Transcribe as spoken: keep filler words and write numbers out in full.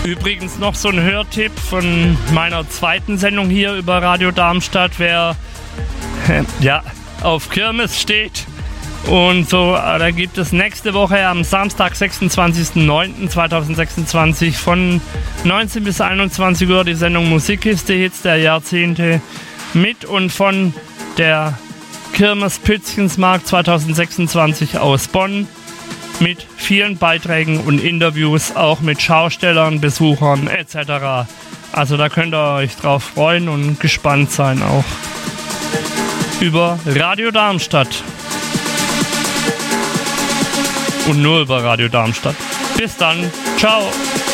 Übrigens noch so ein Hörtipp von meiner zweiten Sendung hier über Radio Darmstadt, wer äh, ja, auf Kirmes steht. Und so, da gibt es nächste Woche am Samstag, sechsundzwanzigsten neunten zweitausendsechsundzwanzig von neunzehn bis einundzwanzig Uhr die Sendung Musikkiste Hits der Jahrzehnte mit und von der Kirmes Pützchensmarkt zweitausendsechsundzwanzig aus Bonn mit vielen Beiträgen und Interviews, auch mit Schaustellern, Besuchern et cetera. Also da könnt ihr euch drauf freuen und gespannt sein auch über Radio Darmstadt. Und nur über Radio Darmstadt. Bis dann. Ciao.